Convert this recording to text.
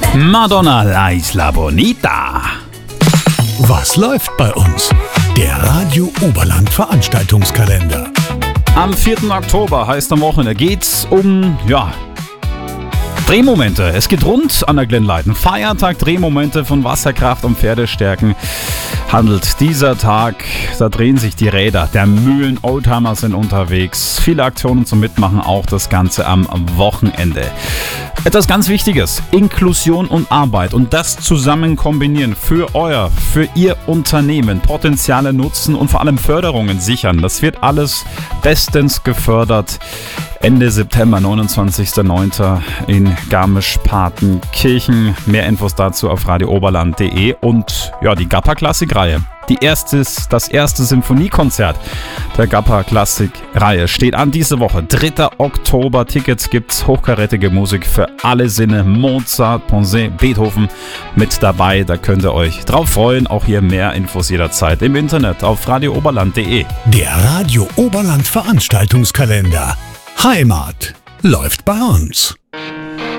Madonna La Isla Bonita. Was läuft bei uns? Der Radio Oberland Veranstaltungskalender. Am 4. Oktober heißt am Wochenende geht's um, Drehmomente. Es geht rund an der Glennleiten. Feiertag, Drehmomente von Wasserkraft und Pferdestärken handelt dieser Tag. Da drehen sich die Räder der Mühlen. Oldtimer sind unterwegs. Viele Aktionen zum Mitmachen, auch das Ganze am Wochenende. Etwas ganz Wichtiges, Inklusion und Arbeit und das zusammen kombinieren für Ihr Unternehmen, Potenziale nutzen und vor allem Förderungen sichern. Das wird alles bestens gefördert. Ende September, 29.09. in Garmisch-Partenkirchen. Mehr Infos dazu auf radiooberland.de und die Gappa Klassik-Reihe. Das erste Symphoniekonzert der Gappa Klassik-Reihe steht an diese Woche. 3. Oktober. Tickets gibt's. Hochkarätige Musik für alle Sinne. Mozart, Ponset, Beethoven mit dabei. Da könnt ihr euch drauf freuen. Auch hier mehr Infos jederzeit im Internet auf radiooberland.de. Der Radio Oberland Veranstaltungskalender. Heimat läuft bei uns.